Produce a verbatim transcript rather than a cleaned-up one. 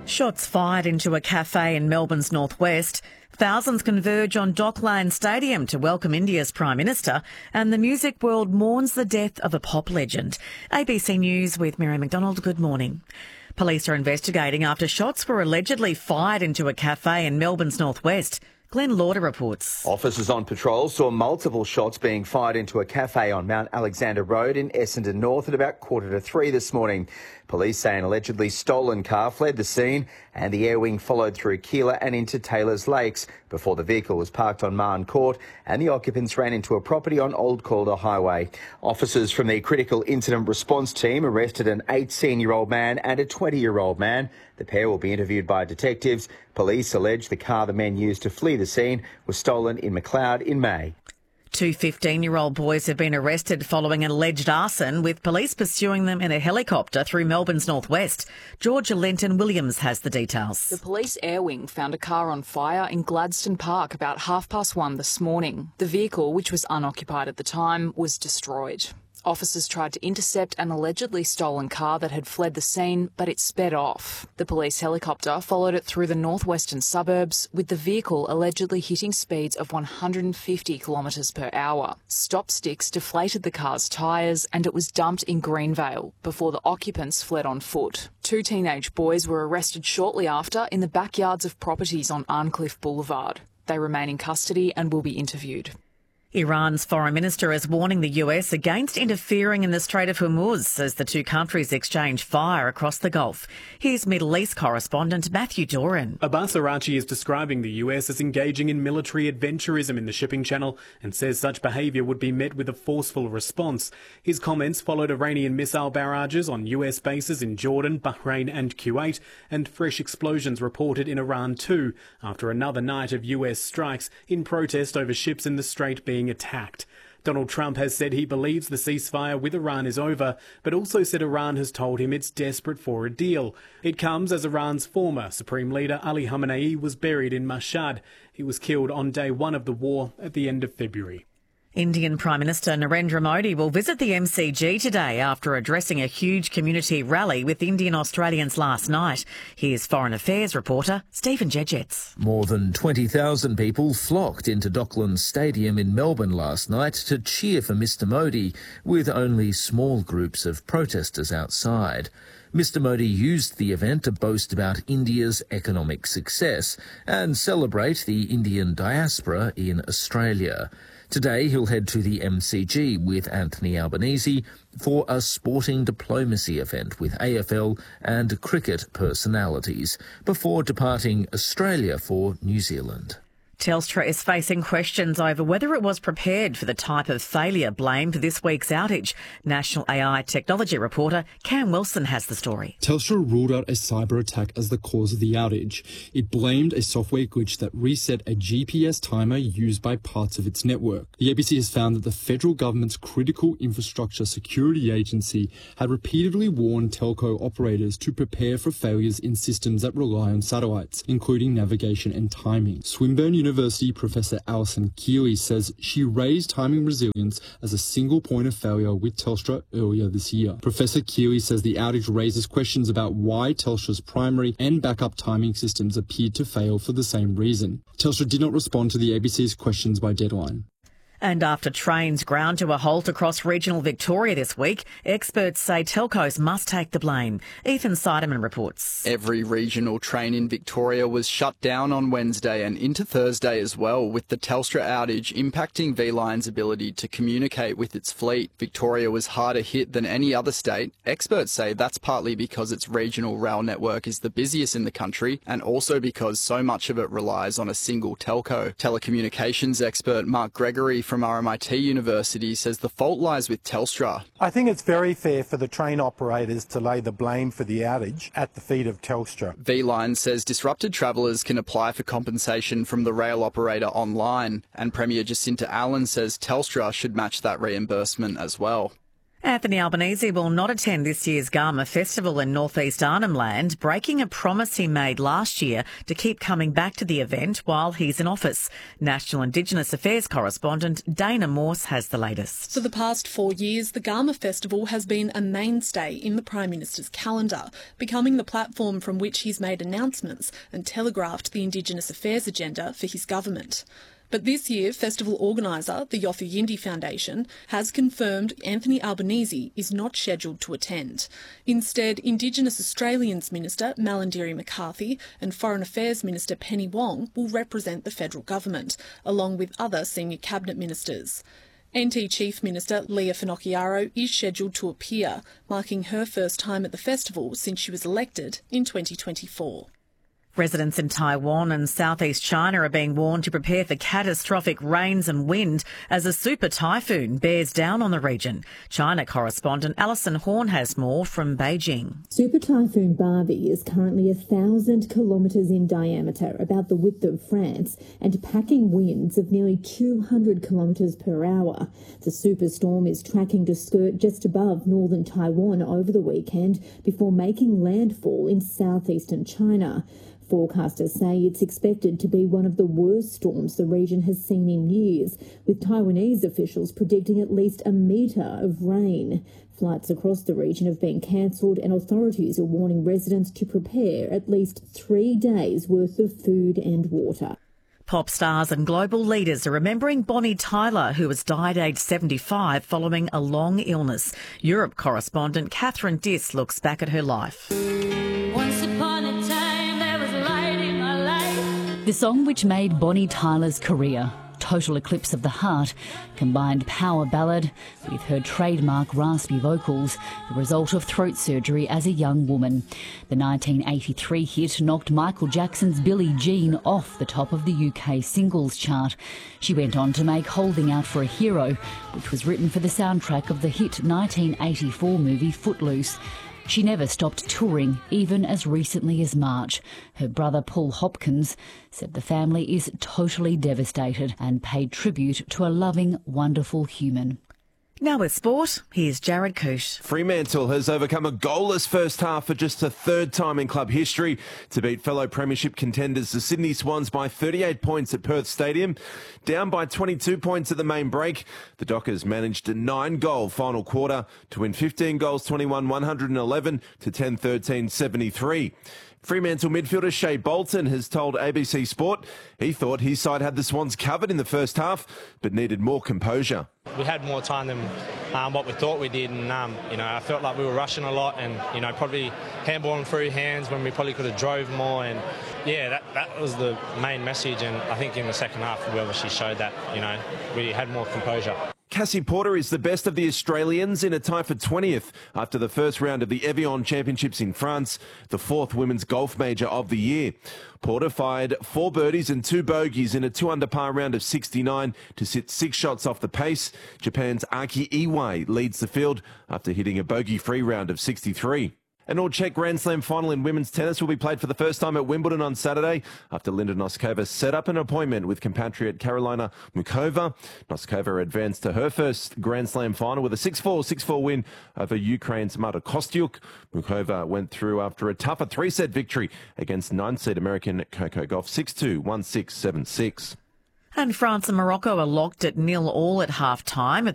Shots fired into a cafe in Melbourne's northwest. Thousands converge on Dockland Stadium to welcome India's Prime Minister, and the music world mourns the death of a pop legend. A B C News with Mary McDonald. Good morning. Police are investigating after shots were allegedly fired into a cafe in Melbourne's northwest. Glenn Lauder reports. Officers on patrol saw multiple shots being fired into a cafe on Mount Alexander Road in Essendon North at about quarter to three this morning. Police say an allegedly stolen car fled the scene and the air wing followed through Keilor and into Taylors Lakes before the vehicle was parked on Marn Court and the occupants ran into a property on Old Calder Highway. Officers from the Critical Incident Response Team arrested an eighteen-year-old man and a twenty-year-old man. The pair will be interviewed by detectives. Police allege the car the men used to flee the scene was stolen in Macleod in May. Two fifteen-year-old boys have been arrested following an alleged arson, with police pursuing them in a helicopter through Melbourne's northwest. Georgia Lenton Williams has the details. The police air wing found a car on fire in Gladstone Park about half past one this morning. The vehicle, which was unoccupied at the time, was destroyed. Officers tried to intercept an allegedly stolen car that had fled the scene, but it sped off. The police helicopter followed it through the northwestern suburbs, with the vehicle allegedly hitting speeds of one hundred fifty kilometres per hour. Stop sticks deflated the car's tyres and it was dumped in Greenvale before the occupants fled on foot. Two teenage boys were arrested shortly after in the backyards of properties on Arncliffe Boulevard. They remain in custody and will be interviewed. Iran's foreign minister is warning the U S against interfering in the Strait of Hormuz as the two countries exchange fire across the Gulf. Here's Middle East correspondent Matthew Doran. Abbas Araghchi is describing the U S as engaging in military adventurism in the shipping channel and says such behaviour would be met with a forceful response. His comments followed Iranian missile barrages on U S bases in Jordan, Bahrain and Kuwait, and fresh explosions reported in Iran too, after another night of U S strikes in protest over ships in the strait being attacked. Donald Trump has said he believes the ceasefire with Iran is over, but also said Iran has told him it's desperate for a deal. It comes as Iran's former Supreme Leader Ali Khamenei was buried in Mashhad. He was killed on day one of the war at the end of February. Indian Prime Minister Narendra Modi will visit the M C G today after addressing a huge community rally with Indian Australians last night. Here's Foreign Affairs reporter Stephen Jedgetts. More than twenty thousand people flocked into Dockland Stadium in Melbourne last night to cheer for Mr Modi, with only small groups of protesters outside. Mr Modi used the event to boast about India's economic success and celebrate the Indian diaspora in Australia. Today he'll head to the M C G with Anthony Albanese for a sporting diplomacy event with A F L and cricket personalities before departing Australia for New Zealand. Telstra is facing questions over whether it was prepared for the type of failure blamed for this week's outage. National A I technology reporter Cam Wilson has the story. Telstra ruled out a cyber attack as the cause of the outage. It blamed a software glitch that reset a G P S timer used by parts of its network. The A B C has found that the federal government's Critical Infrastructure Security Agency had repeatedly warned telco operators to prepare for failures in systems that rely on satellites, including navigation and timing. Swinburne University Professor Alison Keeley says she raised timing resilience as a single point of failure with Telstra earlier this year. Professor Keeley says the outage raises questions about why Telstra's primary and backup timing systems appeared to fail for the same reason. Telstra did not respond to the A B C's questions by deadline. And after trains ground to a halt across regional Victoria this week, experts say telcos must take the blame. Ethan Seidemann reports. Every regional train in Victoria was shut down on Wednesday and into Thursday as well, with the Telstra outage impacting V-Line's ability to communicate with its fleet. Victoria was harder hit than any other state. Experts say that's partly because its regional rail network is the busiest in the country and also because so much of it relies on a single telco. Telecommunications expert Mark Gregory from R M I T University says the fault lies with Telstra. I think it's very fair for the train operators to lay the blame for the outage at the feet of Telstra. V-Line says disrupted travellers can apply for compensation from the rail operator online, and Premier Jacinta Allen says Telstra should match that reimbursement as well. Anthony Albanese will not attend this year's Garma Festival in North East Arnhem Land, breaking a promise he made last year to keep coming back to the event while he's in office. National Indigenous Affairs correspondent Dana Morse has the latest. For the past four years, the Garma Festival has been a mainstay in the Prime Minister's calendar, becoming the platform from which he's made announcements and telegraphed the Indigenous Affairs agenda for his government. But this year, festival organiser, the Yothu Yindi Foundation, has confirmed Anthony Albanese is not scheduled to attend. Instead, Indigenous Australians Minister Malarndirri McCarthy and Foreign Affairs Minister Penny Wong will represent the federal government, along with other senior cabinet ministers. N T Chief Minister Leah Finocchiaro is scheduled to appear, marking her first time at the festival since she was elected in twenty twenty-four. Residents in Taiwan and southeast China are being warned to prepare for catastrophic rains and wind as a super typhoon bears down on the region. China correspondent Alison Horn has more from Beijing. Super Typhoon Barbie is currently a thousand kilometres in diameter, about the width of France, and packing winds of nearly two hundred kilometres per hour. The superstorm is tracking to skirt just above northern Taiwan over the weekend before making landfall in southeastern China. Forecasters say it's expected to be one of the worst storms the region has seen in years, with Taiwanese officials predicting at least a metre of rain. Flights across the region have been cancelled and authorities are warning residents to prepare at least three days' worth of food and water. Pop stars and global leaders are remembering Bonnie Tyler, who has died aged seventy-five following a long illness. Europe correspondent Catherine Diss looks back at her life. Once upon a time, there was light in my life. The song which made Bonnie Tyler's career, Total Eclipse of the Heart, combined power ballad with her trademark raspy vocals, the result of throat surgery as a young woman. The nineteen eighty-three hit knocked Michael Jackson's Billie Jean off the top of the U K singles chart. She went on to make Holding Out for a Hero, which was written for the soundtrack of the hit nineteen eighty-four movie Footloose. She never stopped touring, even as recently as March. Her brother Paul Hopkins said the family is totally devastated and paid tribute to a loving, wonderful human. Now with sport, here's Jared Coote. Fremantle has overcome a goalless first half for just the third time in club history to beat fellow premiership contenders the Sydney Swans by thirty-eight points at Perth Stadium. Down by twenty-two points at the main break, the Dockers managed a nine-goal final quarter to win fifteen goals, twenty-one one hundred eleven to ten thirteen seventy-three. Fremantle midfielder Shea Bolton has told A B C Sport he thought his side had the Swans covered in the first half, but needed more composure. We had more time than um, what we thought we did, and um, you know, I felt like we were rushing a lot, and you know, probably handballing through hands when we probably could have drove more. And yeah, that that was the main message. And I think in the second half, we obviously showed that you know we had more composure. Cassie Porter is the best of the Australians in a tie for twentieth after the first round of the Evian Championships in France, the fourth women's golf major of the year. Porter fired four birdies and two bogeys in a two-under par round of sixty-nine to sit six shots off the pace. Japan's Aki Iwai leads the field after hitting a bogey-free round of sixty-three. An all-Czech Grand Slam final in women's tennis will be played for the first time at Wimbledon on Saturday after Linda Noskova set up an appointment with compatriot Karolina Muchova. Noskova advanced to her first Grand Slam final with a six four, six four win over Ukraine's Marta Kostyuk. Muchova went through after a tougher three-set victory against nine-seed American Coco Gauff six two, one six, seven six. And France and Morocco are locked at nil all at half-time at the